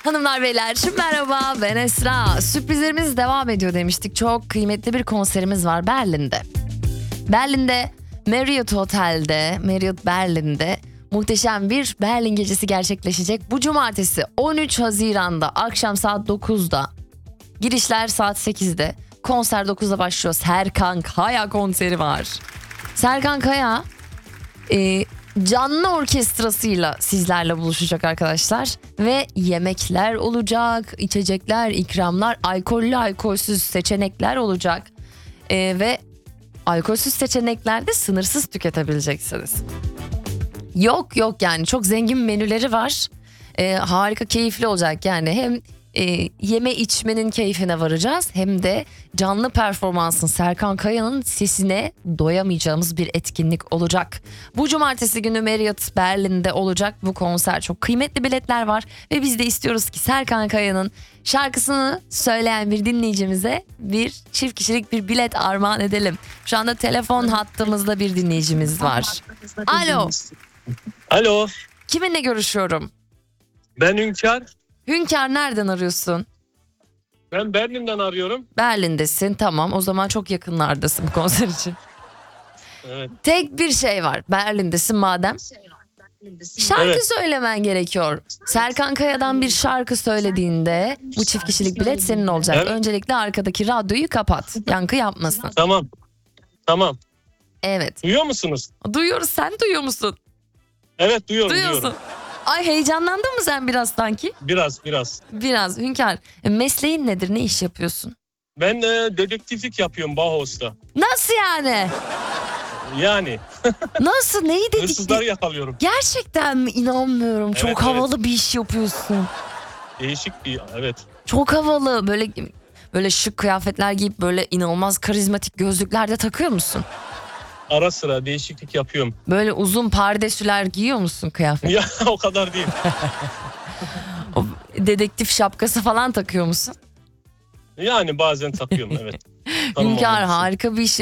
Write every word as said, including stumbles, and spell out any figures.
Hanımlar beyler merhaba, ben Esra. Sürprizlerimiz devam ediyor demiştik. Çok kıymetli bir konserimiz var Berlin'de. Berlin'de Marriott Otel'de, Marriott Berlin'de muhteşem bir Berlin gecesi gerçekleşecek. Bu cumartesi on üç Haziran'da akşam saat dokuzda. Girişler saat sekizde. Konser dokuzda başlıyor. Serkan Kaya konseri var. Serkan Kaya e, canlı orkestrasıyla sizlerle buluşacak arkadaşlar. Ve yemekler olacak, içecekler, ikramlar, alkollü alkolsüz seçenekler olacak. E, ve alkolsüz seçeneklerde sınırsız tüketebileceksiniz. Yok yok yani çok zengin menüleri var. E, harika, keyifli olacak yani. Hem e, yeme içmenin keyfine varacağız, hem de canlı performansın, Serkan Kaya'nın sesine doyamayacağımız bir etkinlik olacak. Bu cumartesi günü Marriott Berlin'de olacak bu konser. Çok kıymetli biletler var ve biz de istiyoruz ki Serkan Kaya'nın şarkısını söyleyen bir dinleyicimize bir çift kişilik bir bilet armağan edelim. Şu anda telefon hattımızda bir dinleyicimiz var. Alo. Alo, Kiminle görüşüyorum? ben Hünkar. Hünkar, nereden arıyorsun? Ben Berlin'den arıyorum. Berlin'desin, tamam, o zaman çok yakınlardasın bu konser için. Evet. Tek bir şey var, Berlin'desin madem. Şarkı Evet. söylemen gerekiyor. Serkan Kaya'dan bir şarkı söylediğinde bu çift kişilik bilet senin olacak. Evet. Öncelikle arkadaki radyoyu kapat, yankı yapmasın. Tamam. Tamam. Evet, Duyuyor musunuz? duyuyoruz, sen duyuyor musun? Evet, duyuyorum, Duyuyorsun. duyuyorum. Ay, heyecanlandın mı sen biraz sanki? Biraz, biraz. Biraz. Hünkar, mesleğin nedir, ne iş yapıyorsun? Ben e, dedektiflik yapıyorum Bauhaus'ta. Nasıl yani? Yani Nasıl, neyi hırsızları dedik? yakalıyorum. Gerçekten mi? İnanmıyorum. Çok Evet, havalı bir iş yapıyorsun. Değişik bir, evet. Çok havalı. Böyle böyle şık kıyafetler giyip böyle inanılmaz karizmatik gözlükler de takıyor musun? Ara sıra değişiklik yapıyorum. Böyle uzun pardesüler giyiyor musun, kıyafet? Ya o kadar değil. O dedektif şapkası falan takıyor musun? Yani bazen takıyorum, evet. Tanımam Hünkar, olursa. harika bir iş